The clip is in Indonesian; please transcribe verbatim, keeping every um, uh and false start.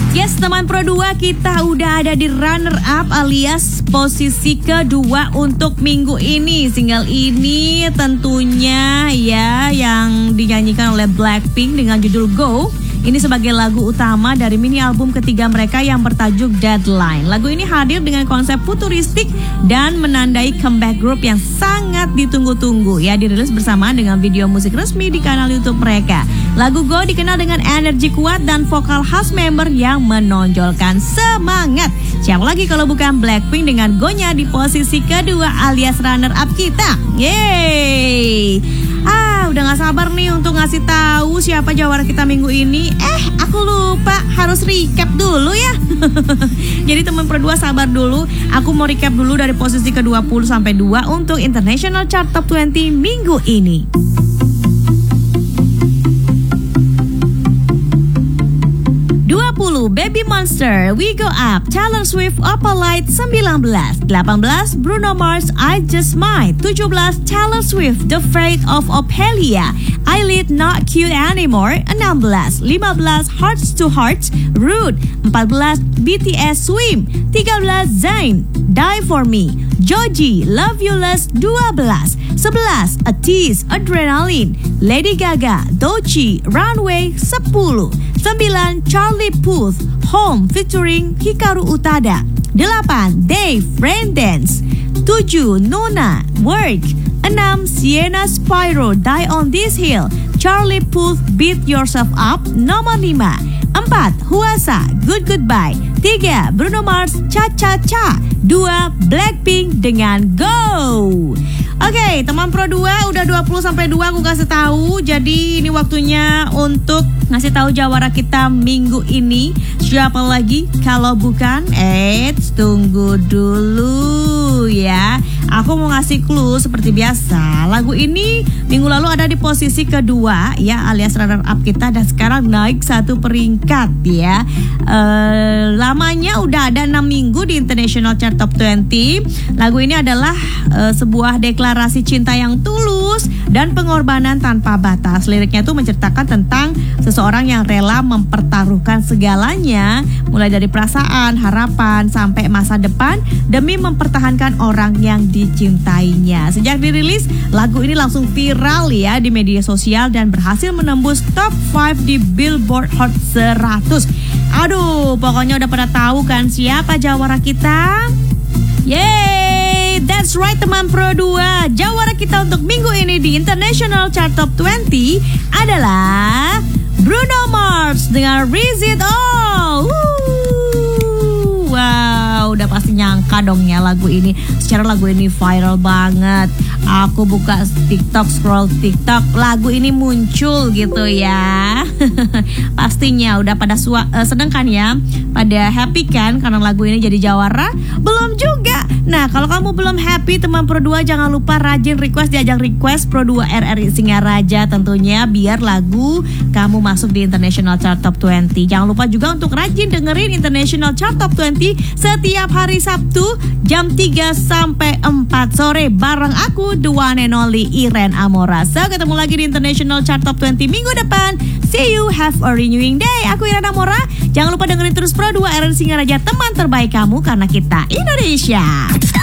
Yes, teman Pro dua, kita udah ada di runner up alias posisi kedua untuk minggu ini. Single ini tentunya ya yang dinyanyikan oleh Blackpink dengan judul Go. Ini sebagai lagu utama dari mini album ketiga mereka yang bertajuk Deadline. Lagu ini hadir dengan konsep futuristik dan menandai comeback group yang sangat ditunggu-tunggu ya, dirilis bersamaan dengan video musik resmi di kanal YouTube mereka. Lagu Go dikenal dengan energi kuat dan vokal khas member yang menonjolkan semangat. Siapa lagi kalau bukan Blackpink dengan Go-nya di posisi kedua alias runner up kita. Yeay. Ah, udah gak sabar nih untuk ngasih tahu siapa jawara kita minggu ini. Eh, aku lupa harus recap dulu ya. Jadi teman Pro dua sabar dulu. Aku mau recap dulu dari posisi ke dua puluh sampai dua untuk International Chart Top dua puluh minggu ini. dua puluh Baby Monster, We Go Up. Taylor Swift, Opalite. Sembilan belas delapan belas Bruno Mars, I Just Might. Tujuh belas Taylor Swift, The Fate of Ophelia, I Lead Not Cute Anymore. Enam belas lima belas Hearts to Hearts, Rude. Empat belas B T S, Swim. Tiga belas Zayn, Die For Me. Joji, Love You Less. Dua belas sebelas A Tease, Adrenaline. Lady Gaga, Doechii, Runway. Sepuluh sembilan Charlie Puth, Home featuring Hikaru Utada. Delapan Dave, Rain Dance. Tujuh Nona, Work. Enam Sienna Spyro, Die On This Hill. Charlie Puth, Beat Yourself Up. Nomor lima. Empat Huasa, Good Goodbye. Tiga Bruno Mars, Cha Cha Cha. Dua Blackpink dengan Go. Oke, okay, teman Pro dua udah dua puluh sampai dua aku kasih tahu. Jadi ini waktunya untuk ngasih tahu jawara kita minggu ini. Siapa lagi kalau bukan? Eh, tunggu dulu ya. Aku mau ngasih clue seperti biasa. Lagu ini minggu lalu ada di posisi kedua ya, alias runner up kita, dan sekarang naik satu peringkat ya. Uh, lamanya udah ada enam minggu di International Chart Top dua puluh. Lagu ini adalah uh, sebuah deklarasi cinta yang tulus dan pengorbanan tanpa batas. Liriknya tuh menceritakan tentang seseorang yang rela mempertaruhkan segalanya, mulai dari perasaan, harapan, sampai masa depan demi mempertahankan orang yang dicintainya. Sejak dirilis, lagu ini langsung viral ya di media sosial dan berhasil menembus top lima di Billboard Hot seratus. Aduh, pokoknya udah pada tahu kan siapa jawara kita? Yeay, that's right teman Pro dua. Jawara kita untuk minggu ini di International Chart Top dua puluh adalah Bruno Mars dengan Raise It All. Woo. Wow, udah pasti nyangka dong ya lagu ini. Secara lagu ini viral banget. Aku buka TikTok, scroll TikTok, lagu ini muncul gitu ya. Pastinya udah pada sua, uh, seneng kan ya? Pada happy kan karena lagu ini jadi jawara? Belum juga. Nah, kalau kamu belum happy teman Pro dua, jangan lupa rajin request di ajang request Pro dua R R I Singaraja tentunya, biar lagu kamu masuk di International Chart Top dua puluh. Jangan lupa juga untuk rajin dengerin International Chart Top dua puluh setiap hari Sabtu jam tiga sampai empat sore bareng aku, the one and only Iren Amora. So, ketemu lagi di International Chart Top dua puluh minggu depan. See you, have a renewing day. Aku Iren Amora. Jangan lupa dengerin terus Pro dua R R I Singaraja, teman terbaik kamu karena kita Indonesia.